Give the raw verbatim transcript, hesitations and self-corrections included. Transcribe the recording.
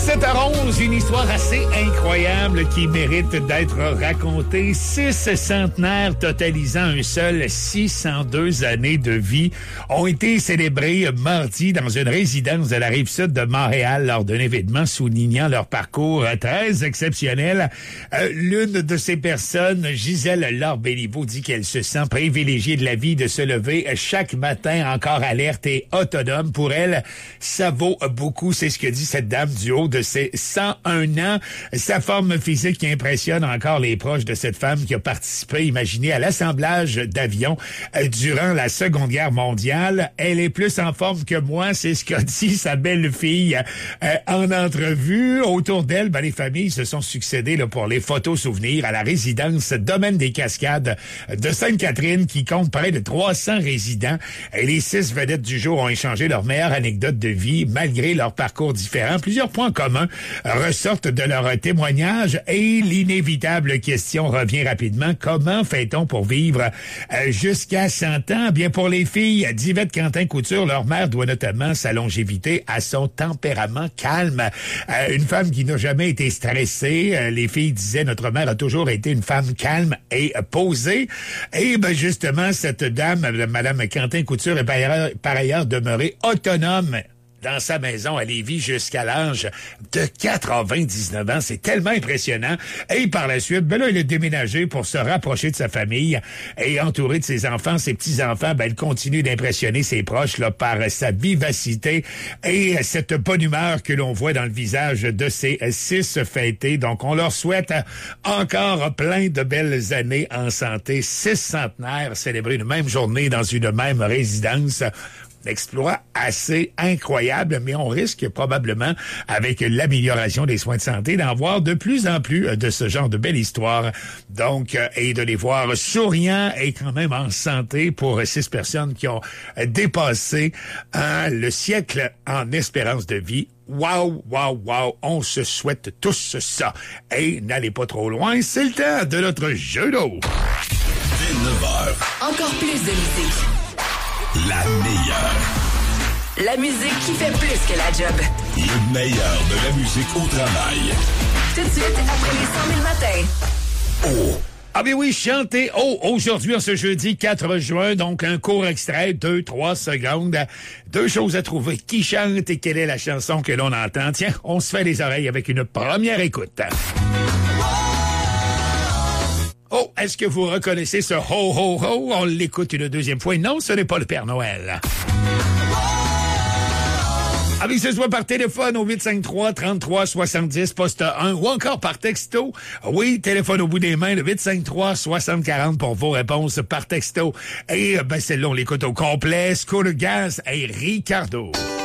sept heures onze, une histoire assez incroyable qui mérite d'être racontée. Six centenaires totalisant un seul six cent deux années de vie ont été célébrés mardi dans une résidence de la Rive-Sud de Montréal lors d'un événement soulignant leur parcours très exceptionnel. Euh, l'une de ces personnes, Gisèle Laure-Béliveau, dit qu'elle se sent privilégiée de la vie de se lever chaque matin encore alerte et autonome. Pour elle, ça vaut beaucoup. C'est ce que dit cette dame du haut de ses cent un ans. Sa forme physique qui impressionne encore les proches de cette femme qui a participé, imaginez, à l'assemblage d'avions euh, durant la Seconde Guerre mondiale. Elle est plus en forme que moi, c'est ce qu'a dit sa belle-fille euh, en entrevue. Autour d'elle, ben, les familles se sont succédées là, pour les photos souvenirs à la résidence Domaine des Cascades de Sainte-Catherine qui compte près de trois cents résidents. Et les six vedettes du jour ont échangé leurs meilleures anecdotes de vie malgré leur parcours différent. Plusieurs points communs ressortent de leur témoignage et l'inévitable question revient rapidement. Comment fait-on pour vivre euh, jusqu'à cent ans? Bien, pour les filles d'Yvette Quentin-Couture, leur mère doit notamment sa longévité à son tempérament calme. Euh, une femme qui n'a jamais été stressée. Euh, les filles disaient, notre mère a toujours été une femme calme et posée. Et ben justement, cette dame, Madame Quentin-Couture, est par ailleurs, par ailleurs demeurée autonome dans sa maison à Lévis jusqu'à l'âge de quatre-vingt-dix-neuf ans. C'est tellement impressionnant. Et par la suite, ben là, il a déménagé pour se rapprocher de sa famille et entouré de ses enfants, ses petits-enfants, ben, il continue d'impressionner ses proches là, par sa vivacité et cette bonne humeur que l'on voit dans le visage de ces six fêtés. Donc, on leur souhaite encore plein de belles années en santé. Six centenaires célébrés une même journée dans une même résidence. Exploit assez incroyable, mais on risque probablement, avec l'amélioration des soins de santé, d'en voir de plus en plus de ce genre de belles histoires. Donc, et de les voir souriants et quand même en santé pour six personnes qui ont dépassé hein, le siècle en espérance de vie. Wow, wow, wow, on se souhaite tous ça. Et n'allez pas trop loin, c'est le temps de notre jeu d'eau. dix-neuf heures. Encore plus de musique. La meilleure. La musique qui fait plus que la job. Le meilleur de la musique au travail. Tout de suite, après les cent mille matins. Oh. Ah bien oui, chantez oh aujourd'hui, en ce jeudi quatre juin, donc un court extrait, deux, trois secondes. Deux choses à trouver. Qui chante et quelle est la chanson que l'on entend? Tiens, on se fait les oreilles avec une première écoute. Oh, est-ce que vous reconnaissez ce ho-ho-ho? On l'écoute une deuxième fois. Non, ce n'est pas le Père Noël. Avec ce soit par téléphone au huit cinq trois, trente-trois soixante-dix, poste un, ou encore par texto. Oui, téléphone au bout des mains, le huit cinq trois, soixante quarante pour vos réponses par texto. Et ben celle-là, on l'écoute au complet. School Gas et Ricardo.